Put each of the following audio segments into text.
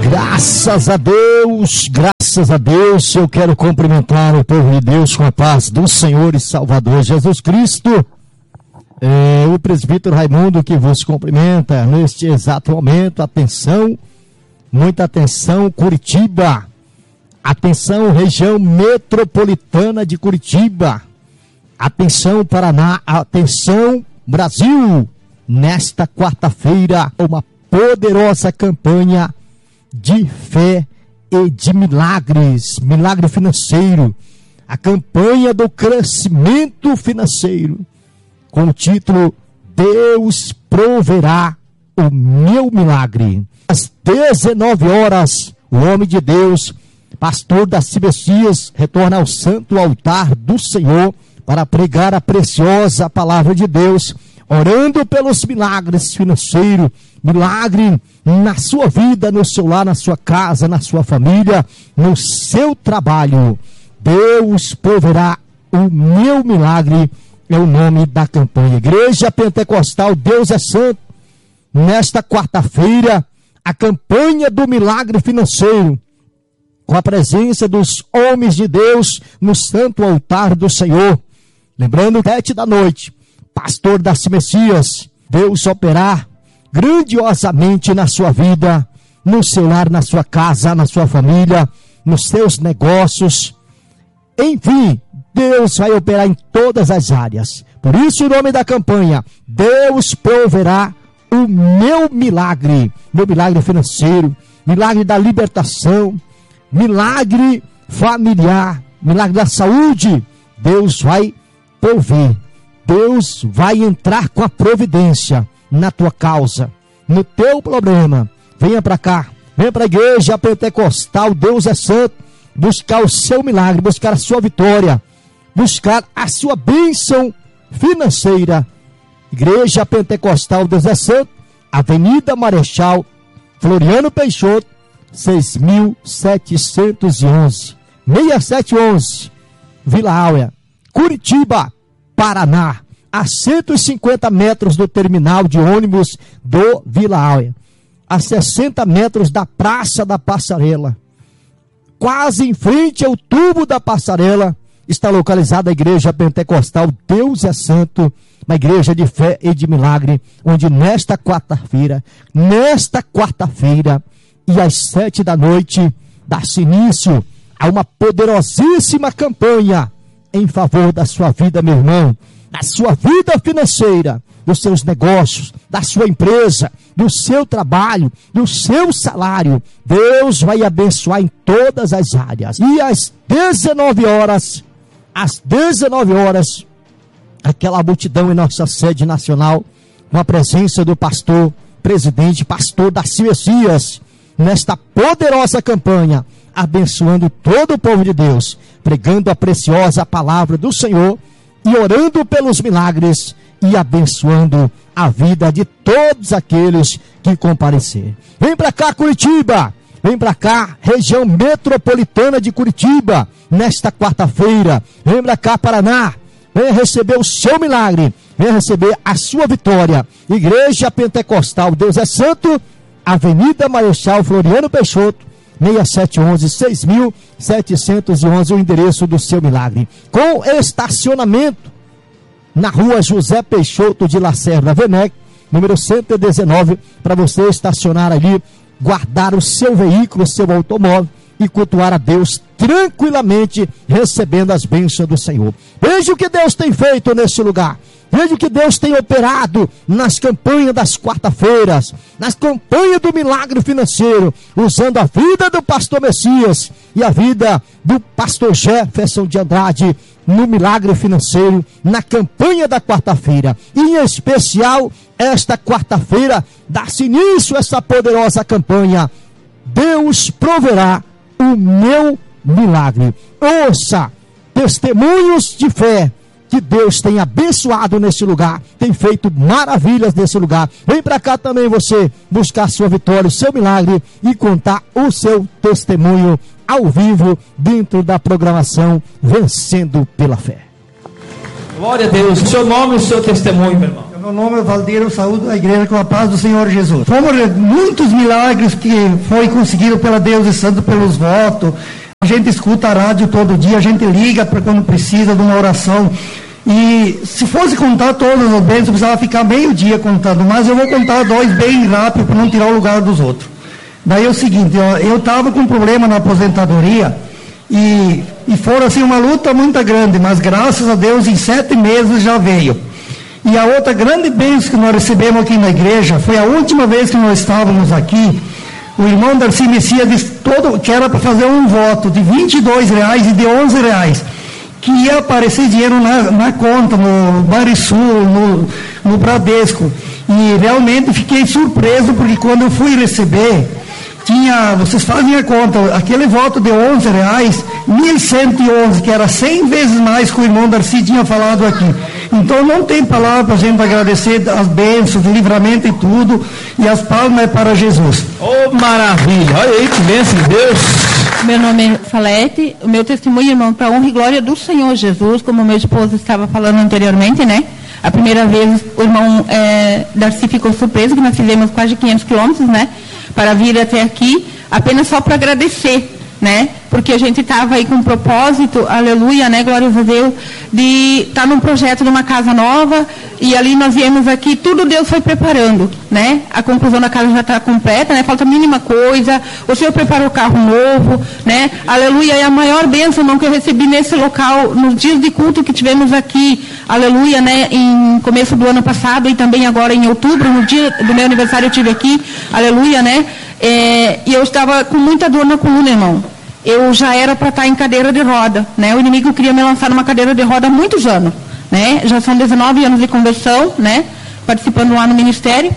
Graças a Deus, eu quero cumprimentar o povo de Deus com a paz do Senhor e Salvador Jesus Cristo. O presbítero Raimundo que vos cumprimenta neste exato momento. Atenção, muita atenção, Curitiba. Atenção, região metropolitana de Curitiba. Atenção, Paraná. Atenção, Brasil. Nesta quarta-feira, uma poderosa campanha de fé e de milagres, milagre financeiro, a campanha do crescimento financeiro, com o título Deus proverá o meu milagre. Às 19 horas, o homem de Deus, pastor Darcy Messias, retorna ao santo altar do Senhor para pregar a preciosa palavra de Deus, orando pelos milagres financeiros, milagre na sua vida, no seu lar, na sua casa, na sua família, no seu trabalho. Deus proverá o meu milagre, é o nome da campanha. Igreja Pentecostal Deus é Santo. Nesta quarta-feira, a campanha do milagre financeiro, com a presença dos homens de Deus no santo altar do Senhor. Lembrando, 7 da noite, pastor Darcy Messias, Deus operar grandiosamente na sua vida, no seu lar, na sua casa, na sua família, nos seus negócios. Enfim, Deus vai operar em todas as áreas. Por isso o nome da campanha, Deus proverá o meu milagre financeiro, milagre da libertação, milagre familiar, milagre da saúde. Deus vai prover, Deus vai entrar com a providência na tua causa, no teu problema. Venha para cá, venha para a igreja pentecostal Deus é Santo, buscar o seu milagre, buscar a sua vitória, buscar a sua bênção financeira. Igreja Pentecostal Deus é Santo, Avenida Marechal Floriano Peixoto, 6.711, 6711, Vila Áurea, Curitiba, Paraná, a 150 metros do terminal de ônibus do Vila Áurea, a 60 metros da Praça da Passarela, quase em frente ao tubo da passarela, está localizada a Igreja Pentecostal Deus é Santo, uma igreja de fé e de milagre, onde nesta quarta-feira, e às 7 da noite, dá-se início a uma poderosíssima campanha em favor da sua vida, meu irmão, da sua vida financeira, dos seus negócios, da sua empresa, do seu trabalho, do seu salário. Deus vai abençoar em todas as áreas. E às 19 horas, aquela multidão em nossa sede nacional, com a presença do pastor, presidente, pastor Darcy Messias, nesta poderosa campanha, abençoando todo o povo de Deus, pregando a preciosa palavra do Senhor e orando pelos milagres e abençoando a vida de todos aqueles que comparecer. Vem para cá, Curitiba, vem para cá, região metropolitana de Curitiba, nesta quarta-feira. Vem para cá, Paraná, venha receber o seu milagre, venha receber a sua vitória. Igreja Pentecostal Deus é Santo, Avenida Marechal Floriano Peixoto, 6711, 6711, o endereço do seu milagre. Com estacionamento na rua José Peixoto de Lacerda Venec, número 119, para você estacionar ali, guardar o seu veículo, o seu automóvel e cultuar a Deus tranquilamente, recebendo as bênçãos do Senhor. Veja o que Deus tem feito nesse lugar. Veja o que Deus tem operado nas campanhas das quarta-feiras, nas campanhas do milagre financeiro, usando a vida do pastor Messias e a vida do pastor Jefferson de Andrade no milagre financeiro, na campanha da quarta-feira. E em especial, esta quarta-feira, dá-se início a essa poderosa campanha. Deus proverá o meu milagre. Ouça, testemunhos de fé, que Deus tem abençoado nesse lugar, tem feito maravilhas nesse lugar. Vem para cá também você buscar sua vitória, o seu milagre e contar o seu testemunho ao vivo dentro da programação Vencendo pela Fé. Glória a Deus. O seu nome e o seu testemunho, meu irmão. Meu Meu nome é Valdir, eu saúdo a igreja com a paz do Senhor Jesus. Fomos muitos milagres que foi conseguido pela Deus e Santo pelos votos. A gente escuta a rádio todo dia, a gente liga para quando precisa de uma oração. E se fosse contar todas as bênçãos, precisava ficar meio dia contando, mas eu vou contar 2 bem rápido para não tirar o lugar dos outros. Daí é o seguinte, eu estava com um problema na aposentadoria e foi assim uma luta muito grande, mas graças a Deus em 7 meses já veio. E a outra grande bênção que nós recebemos aqui na igreja, foi a última vez que nós estávamos aqui, o irmão Darcy Messias disse que era para fazer um voto de R$22 e de R$11, que ia aparecer dinheiro na conta, no Banrisul, no Bradesco. E realmente fiquei surpreso, porque quando eu fui receber, vocês fazem a conta, aquele voto de R$11, 1.111, que era 100 vezes mais que o irmão Darcy tinha falado aqui. Então não tem palavra para a gente agradecer as bênçãos, o livramento e tudo, e as palmas é para Jesus. Oh, maravilha! Olha aí que bênção de Deus! Meu nome é Salete, o meu testemunho, irmão, para a honra e glória do Senhor Jesus, como meu esposo estava falando anteriormente, né? A primeira vez o irmão Darcy ficou surpreso, que nós fizemos quase 500 quilômetros, né? Para vir até aqui, apenas só para agradecer, né? Porque a gente estava aí com um propósito, aleluia, né? Glórias a Deus, de estar num projeto de uma casa nova, e ali nós viemos aqui, tudo Deus foi preparando, né? A conclusão da casa já está completa, né? Falta a mínima coisa, o Senhor preparou o carro novo, né? Aleluia, e a maior bênção, irmão, que eu recebi nesse local, nos dias de culto que tivemos aqui, aleluia, né? Em começo do ano passado e também agora em outubro, no dia do meu aniversário eu estive aqui, aleluia, né? E eu estava com muita dor na coluna, irmão. Eu já era para estar em cadeira de roda, né? O inimigo queria me lançar numa cadeira de roda há muitos anos, né? Já são 19 anos de conversão, né? Participando lá no ministério.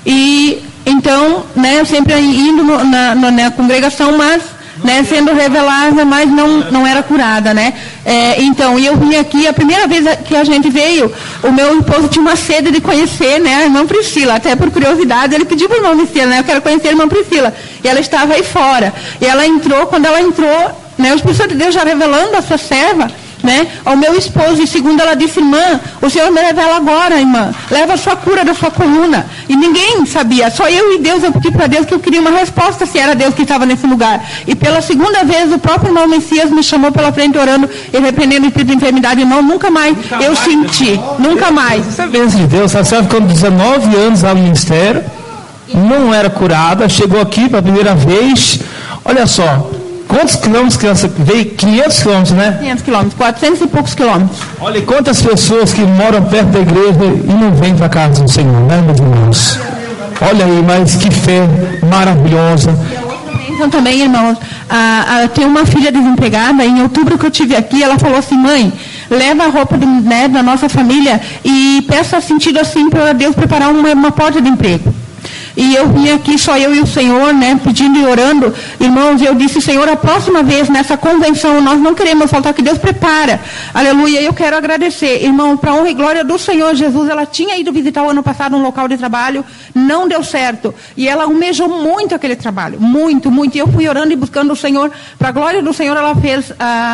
E então, né? Eu sempre indo na congregação, mas, né? Sendo revelada, mas não era curada, né? Então, e eu vim aqui, a primeira vez que a gente veio, o meu esposo tinha uma sede de conhecer, né? A irmã Priscila, até por curiosidade, ele pediu para a irmã Priscila, né? Eu quero conhecer a irmã Priscila. E ela estava aí fora. E ela entrou, quando ela entrou, né? O Espírito de Deus já revelando a sua serva, né? Ao meu esposo, e segundo ela disse, irmã, o Senhor me revela agora, irmã, leva a sua cura da sua coluna. E ninguém sabia, só eu e Deus. Eu pedi para Deus que eu queria uma resposta se era Deus que estava nesse lugar. E pela segunda vez, o próprio irmão Messias me chamou pela frente orando e repreendendo o espírito de enfermidade. Irmão, nunca mais eu senti, nunca mais. Isso é bênção de Deus. A senhora ficou 19 anos lá no ministério, não era curada, chegou aqui pela primeira vez. Olha só, quantos quilômetros que você veio? 500 quilômetros, né? 500 quilômetros, 400 e poucos quilômetros. Olha, e quantas pessoas que moram perto da igreja e não vêm para a casa do Senhor, né, meus irmãos? Olha aí, mas que fé maravilhosa. Então também, irmãos, tem uma filha desempregada, em outubro que eu estive aqui, ela falou assim, mãe, leva a roupa da nossa família e peça sentido assim para Deus preparar uma porta de emprego. E eu vim aqui, só eu e o Senhor, né, pedindo e orando. Irmãos, eu disse, Senhor, a próxima vez nessa convenção, nós não queremos faltar, que Deus prepara. Aleluia, eu quero agradecer. Irmão, para a honra e glória do Senhor Jesus, ela tinha ido visitar o ano passado um local de trabalho, não deu certo. E ela almejou muito aquele trabalho, muito, muito. E eu fui orando e buscando o Senhor. Para a glória do Senhor, ela fez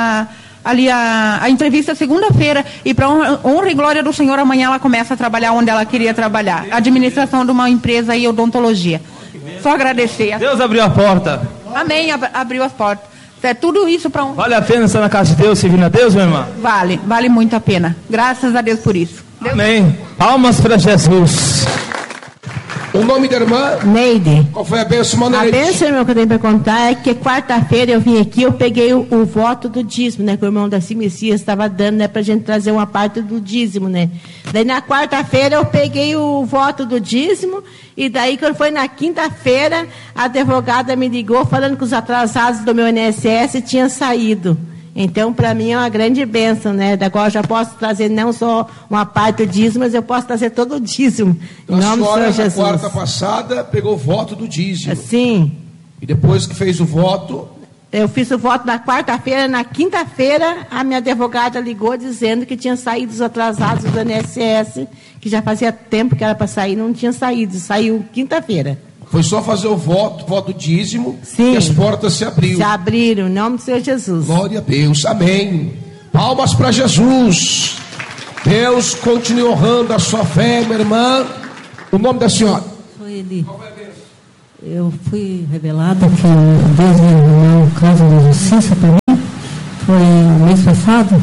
ali a entrevista segunda-feira, e para honra e glória do Senhor, amanhã ela começa a trabalhar onde ela queria trabalhar, administração de uma empresa e odontologia. Só agradecer. Deus abriu a porta. Amém, abriu as portas. É tudo isso para Vale a pena estar na casa de Deus, servindo a Deus, minha irmã? Vale muito a pena. Graças a Deus por isso. Amém. Palmas para Jesus. O nome da irmã? Neide. Qual foi a bênção, irmã Neide? A bênção, irmão, que eu tenho para contar é que quarta-feira eu vim aqui, eu peguei o voto do dízimo, né? Que o irmão Darcy Messias estava dando, né? Para a gente trazer uma parte do dízimo, né? Daí na quarta-feira eu peguei o voto do dízimo, e daí quando foi na quinta-feira, a advogada me ligou falando que os atrasados do meu INSS tinham saído. Então, para mim é uma grande bênção, né? Agora eu já posso trazer não só uma parte do dízimo, mas eu posso trazer todo o dízimo. Em nome do Senhor Jesus. A senhora, na quarta passada, pegou o voto do dízimo. Sim. E depois que fez o voto... Eu fiz o voto na quarta-feira, na quinta-feira, a minha advogada ligou dizendo que tinha saído os atrasados do INSS, que já fazia tempo que era para sair, não tinha saído. Saiu quinta-feira. Foi só fazer o voto dízimo. Sim. E as portas se abriram. Se abriram, em nome do Senhor Jesus. Glória a Deus, amém. Palmas para Jesus. Deus continue honrando a sua fé, minha irmã. O nome da senhora? Sou Eli. Eu fui revelada que Deus me arrumou um caso de justiça para mim. Foi no mês passado.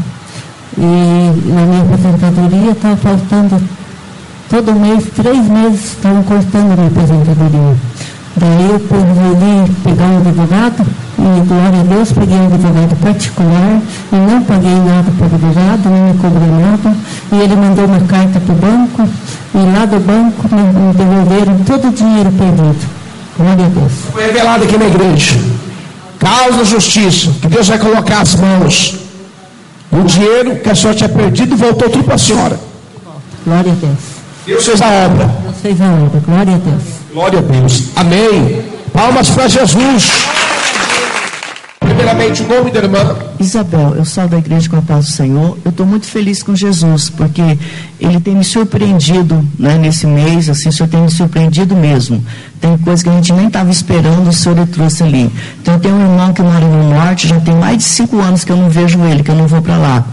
E na minha aposentadoria estava faltando, todo mês, 3 meses estavam cortando a minha aposentadoria. Daí eu pude ali pegar um advogado, e glória a Deus, peguei um advogado particular, e não paguei nada para o advogado, não me cobrou nada, e ele mandou uma carta para o banco, e lá do banco me devolveram todo o dinheiro perdido. Glória a Deus. Foi revelado aqui na igreja. Causa da justiça, que Deus vai colocar as mãos. O dinheiro que a senhora tinha perdido voltou tudo para a senhora. Glória a Deus. Deus fez a obra. Deus fez a obra. Glória a Deus. Glória a Deus. Amém. Palmas para Jesus. Primeiramente, o nome da irmã. Isabel, eu sou da Igreja com a Paz do Senhor. Eu estou muito feliz com Jesus, porque Ele tem me surpreendido, né, nesse mês, assim, o Senhor tem me surpreendido mesmo. Tem coisa que a gente nem estava esperando, o Senhor trouxe ali. Então, eu tenho um irmão que mora no norte, já tem mais de 5 anos que eu não vejo ele, que eu não vou para lá.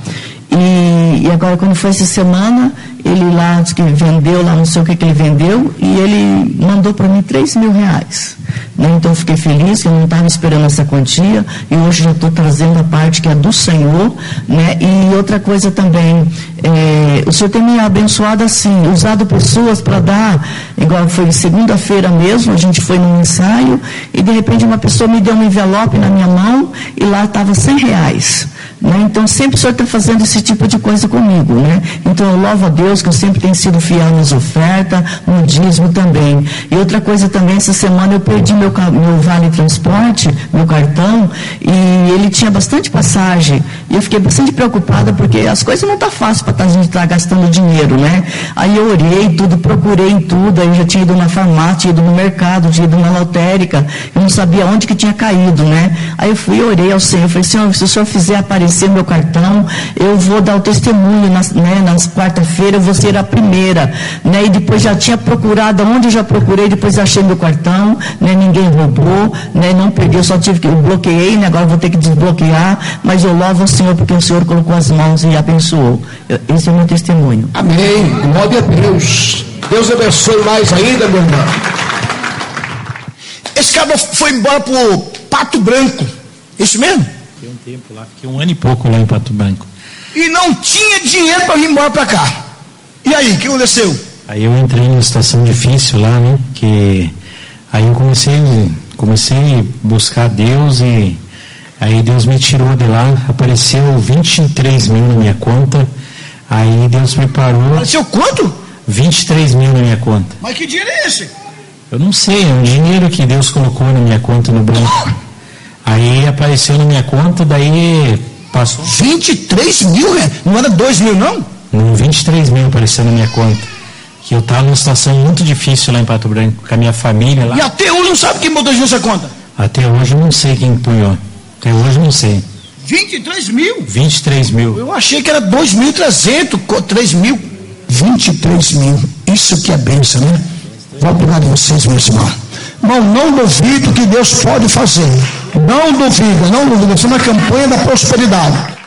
E agora, quando foi essa semana, ele lá disse que vendeu, lá não sei o que ele vendeu, e ele mandou para mim 3 mil reais. Né? Então eu fiquei feliz, que eu não estava esperando essa quantia, e hoje já estou trazendo a parte que é do Senhor. Né? E outra coisa também, o Senhor tem me abençoado assim, usado pessoas para dar, igual foi segunda-feira mesmo, a gente foi num ensaio, e de repente uma pessoa me deu um envelope na minha mão, e lá estava 100 reais. Né? Então sempre o Senhor está fazendo esse tipo de coisa comigo. Né? Então eu louvo a Deus que eu sempre tenho sido fiel nas ofertas, no dízimo também. E outra coisa também, essa semana eu perdi meu vale transporte, meu cartão, e ele tinha bastante passagem. E eu fiquei bastante preocupada, porque as coisas não estão fáceis para a gente estar gastando dinheiro, né? Aí eu orei tudo, procurei em tudo, aí eu já tinha ido na farmácia, tinha ido no mercado, tinha ido na lotérica, eu não sabia onde que tinha caído, né? Aí eu fui e orei ao Senhor, eu falei, Senhor, se o Senhor fizer aparecer meu cartão, eu vou dar o testemunho, nas quarta-feira eu vou ser a primeira, né? E depois já tinha procurado, onde eu já procurei, depois achei meu cartão, né? Ninguém roubou, né? Não perdi, eu só tive que, eu bloqueei, né? Agora vou ter que desbloquear, mas eu louvo ao Senhor, porque o Senhor colocou as mãos e abençoou. Esse é o meu testemunho. Amém, glória a Deus. Deus abençoe mais ainda, meu irmão. Esse cara foi embora pro Pato Branco, isso mesmo? Fiquei um tempo lá, fiquei 1 ano e pouco lá em Pato Branco. E não tinha dinheiro para vir embora para cá. E aí, o que aconteceu? Aí eu entrei numa situação difícil lá, né? Que aí eu comecei a buscar Deus, e aí Deus me tirou de lá, apareceu 23 mil na minha conta, aí Deus me parou. Apareceu quanto? 23 mil na minha conta. Mas que dinheiro é esse? Eu não sei, é um dinheiro que Deus colocou na minha conta no banco. Aí apareceu na minha conta, daí passou. 23 mil, né? Não era 2 mil, não? Não, 23 mil apareceu na minha conta. Que eu estava numa situação muito difícil lá em Pato Branco, com a minha família lá. E até hoje não sabe quem botou isso nessa conta? Até hoje eu não sei quem punhou. Até hoje eu não sei. 23 mil? 23 mil. Eu achei que era 2.300, 3 mil. 23 mil. Isso que é bênção, né? Vou obrigado a vocês, meus irmãos. Irmão, não duvido que Deus pode fazer. Não duvida, não duvida. Isso é uma campanha da prosperidade.